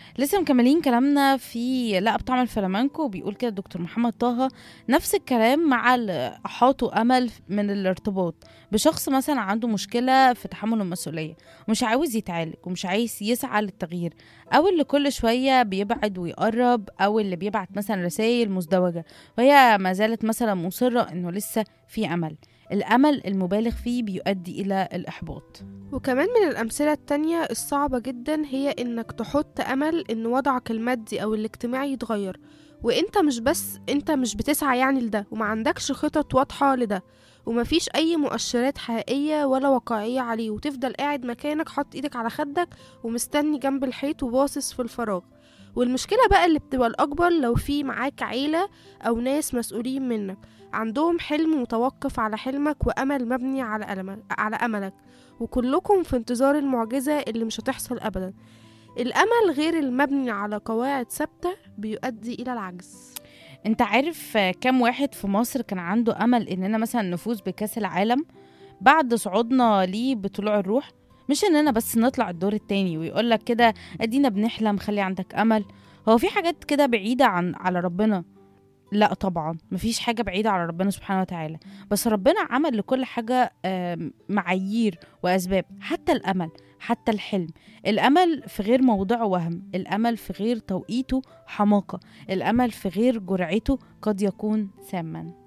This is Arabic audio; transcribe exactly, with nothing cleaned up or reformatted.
لسه مكملين كلامنا في لا بطعم الفلامنكو. بيقول كده الدكتور محمد طه: نفس الكلام مع اللي أحاطوا أمل من الارتباط بشخص مثلا عنده مشكلة في تحمل المسؤولية ومش عاوز يتعالج ومش عايز يسعى للتغيير، أو اللي كل شوية بيبعد ويقرب، أو اللي بيبعت مثلا رسائل مزدوجة وهي ما زالت مثلا مصرة إنه لسه في أمل. الأمل المبالغ فيه بيؤدي إلى الإحباط. وكمان من الأمثلة التانية الصعبة جدا هي إنك تحط أمل إن وضعك المادي أو الاجتماعي يتغير، وإنت مش بس إنت مش بتسعى يعني لده، وما عندكش خطط واضحة لده، ومفيش أي مؤشرات حقيقية ولا واقعية عليه، وتفضل قاعد مكانك حاطط إيدك على خدك ومستني جنب الحيط وباصص في الفراغ. والمشكلة بقى اللي بتبقى الأكبر لو في معاك عيلة أو ناس مسؤولين منك عندهم حلم متوقف على حلمك وأمل مبني على ألمك على أملك، وكلكم في انتظار المعجزة اللي مش هتحصل أبدا. الأمل غير المبني على قواعد ثابتة بيؤدي إلى العجز. انت عارف كم واحد في مصر كان عنده أمل إننا مثلا نفوز بكأس العالم بعد صعودنا ليه بطلوع الروح؟ مش إننا بس نطلع الدور التاني ويقولك كده أدينا بنحلم، خلي عندك أمل. هو في حاجات كده بعيدة عن على ربنا؟ لا طبعا، مفيش حاجة بعيدة على ربنا سبحانه وتعالى، بس ربنا عمل لكل حاجة آم، معايير وأسباب، حتى الأمل، حتى الحلم. الأمل في غير موضعه وهم، الأمل في غير توقيته حماقة، الأمل في غير جرعته قد يكون ساما.